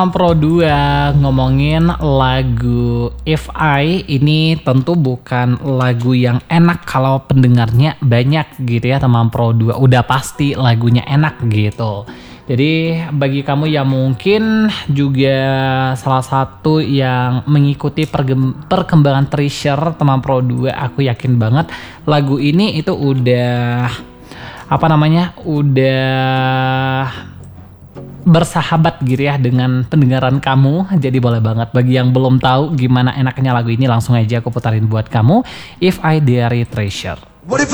Pro 2 ngomongin lagu If I, ini tentu bukan lagu yang enak kalau pendengarnya banyak gitu ya teman Pro 2. Udah pasti lagunya enak gitu. Jadi bagi kamu yang mungkin juga salah satu yang mengikuti perkembangan Treasure teman Pro 2, aku yakin banget lagu ini itu udah udah bersahabat gitu ya dengan pendengaran kamu. Jadi boleh banget bagi yang belum tahu gimana enaknya lagu ini, langsung aja aku putarin buat kamu If I dari Treasure.